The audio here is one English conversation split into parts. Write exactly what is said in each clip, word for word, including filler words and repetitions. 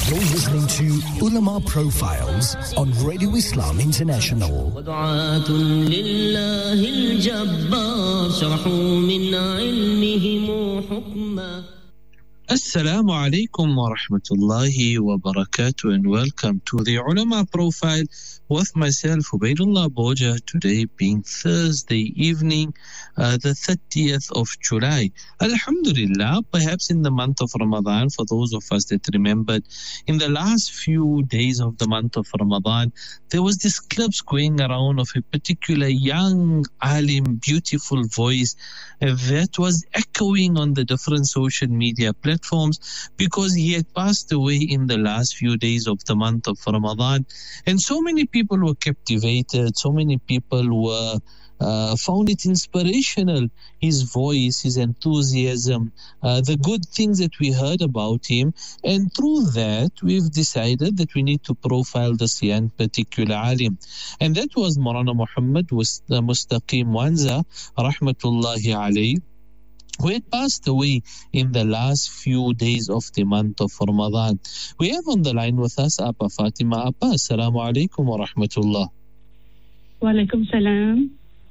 You're listening to Ulama Profiles on Radio Islam International. ودعاة لله الجبار شرحوا من علمهم حكما. Assalamu alaikum wa rahmatullahi wa barakatuh, and welcome to the Ulama Profile with myself, Ubaidullah Boja, today being Thursday evening, uh, the thirtieth of July. Alhamdulillah, perhaps in the month of Ramadan, for those of us that remembered, in the last few days of the month of Ramadan, there was this clips going around of a particular young alim, beautiful voice uh, that was echoing on the different social media platforms because he had passed away in the last few days of the month of Ramadan. And so many people were captivated, so many people were uh, found it inspirational, his voice, his enthusiasm, uh, the good things that we heard about him. And through that, we've decided that we need to profile this young particular alim. And that was Maulana Muhammad Mustaqim Wanza, rahmatullahi alayhi, who had passed away in the last few days of the month of Ramadan. We have on the line with us Appa Fatima. Appa, assalamu alaikum wa rahmatullah. Wa alaikum salam.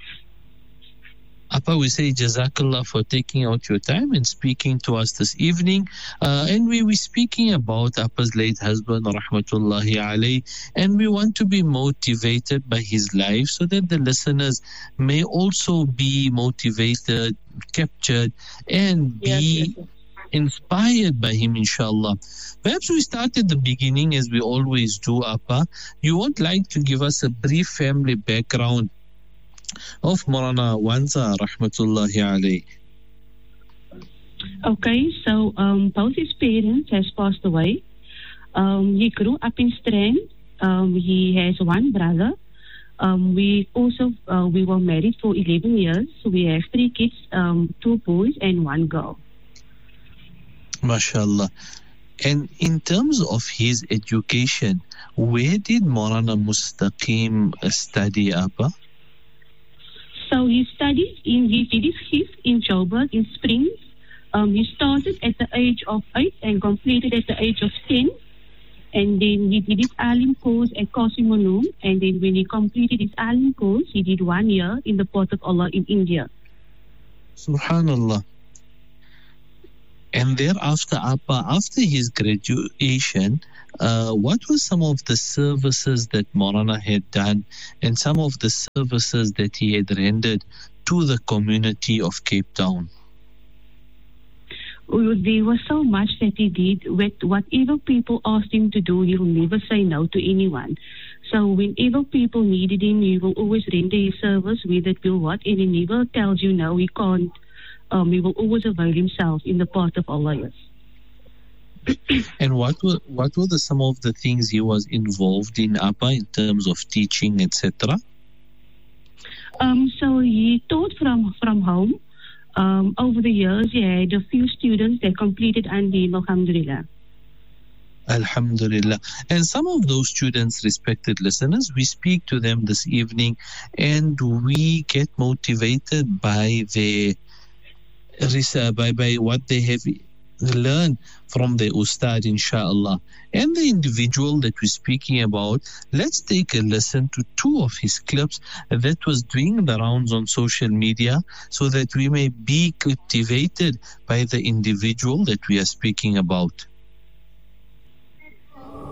Appa, we say Jazakallah for taking out your time and speaking to us this evening. Uh, and we were speaking about Appa's late husband, rahmatullahi alayhi, and we want to be motivated by his life so that the listeners may also be motivated, captured, and be Yes, yes, yes. inspired by him, inshallah. Perhaps we start at the beginning, as we always do, Appa. You would like to give us a brief family background of Maulana Wanza, rahmatullahi alayhi. Okay, so um, both his parents has passed away. Um, he grew up in Strand. Um, he has one brother. Um, we also uh, we were married for eleven years. So we have three kids, um, two boys and one girl. MashaAllah. And in terms of his education, where did Maulana Mustaqim study, Appa? So he studied in he did his fifth in Joburg in Springs. Um, he started at the age of eight and completed at the age of ten. And then he did his alim course at Qasim Ulum. And then when he completed his alim course, he did one year in the Port of Allah in India. Subhanallah. And thereafter, Appa, after his graduation, uh, what were some of the services that Maulana had done and some of the services that he had rendered to the community of Cape Town? Well, there was so much that he did. With whatever people asked him to do, he will never say no to anyone. So whenever people needed him, he will always render his service, whether it will what, and he never tells you no, he can't. Um, he will always avail himself in the path of Allah. Yes. And what were what were the, some of the things he was involved in, Appa, in terms of teaching, et cetera? Um, so he taught from from home. Um, over the years, he had a few students that completed under him, alhamdulillah. Alhamdulillah. And some of those students, respected listeners, we speak to them this evening and we get motivated by their by, by what they have learned from the ustad, inshallah. And the individual that we're speaking about, let's take a listen to two of his clips that was doing the rounds on social media so that we may be captivated by the individual that we are speaking about.